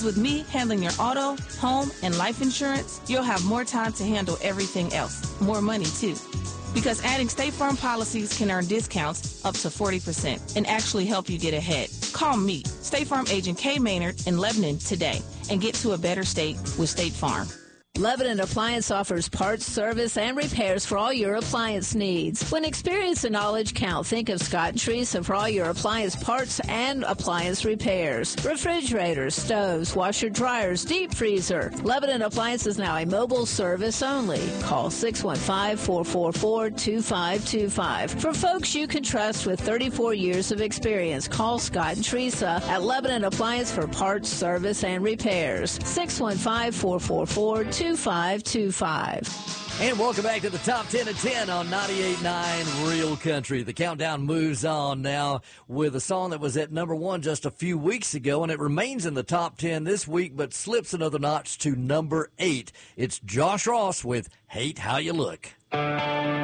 with me handling your auto, home, and life insurance, you'll have more time to handle everything else. More money, too. Because adding State Farm policies can earn discounts up to 40% and actually help you get ahead. Call me, State Farm agent Kay Maynard in Lebanon today, and get to a better state with State Farm. Lebanon Appliance offers parts, service, and repairs for all your appliance needs. When experience and knowledge count, think of Scott and Teresa for all your appliance parts and appliance repairs. Refrigerators, stoves, washer dryers, deep freezer. Lebanon Appliance is now a mobile service only. Call 615-444-2525. For folks you can trust with 34 years of experience, call Scott and Teresa at Lebanon Appliance for parts, service, and repairs. 615-444-2525. And welcome back to the Top 10 at 10 on 98.9 Real Country. The countdown moves on now with a song that was at number 1 just a few weeks ago, and it remains in the top 10 this week, but slips another notch to number 8. It's Josh Ross with Hate How You Look.